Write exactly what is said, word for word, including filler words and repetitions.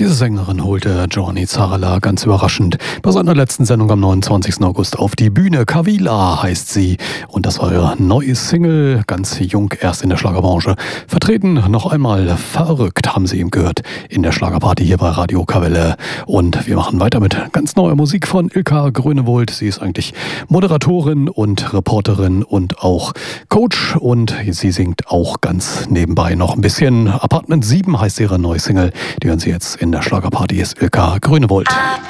Diese Sängerin holte Giovanni Zarella ganz überraschend bei seiner letzten Sendung am neunundzwanzigsten August auf die Bühne. Kavila heißt sie und das war ihre neue Single, ganz jung erst in der Schlagerbranche. Vertreten noch einmal verrückt, haben Sie ihm gehört, in der Schlagerparty hier bei Radio Kavelle. Und wir machen weiter mit ganz neuer Musik von Ilka Grönewold. Sie ist eigentlich Moderatorin und Reporterin und auch Coach und sie singt auch ganz nebenbei noch ein bisschen. Apartment sieben heißt ihre neue Single, die hören Sie jetzt in der Schlagerparty, ist Ilka Grönewold.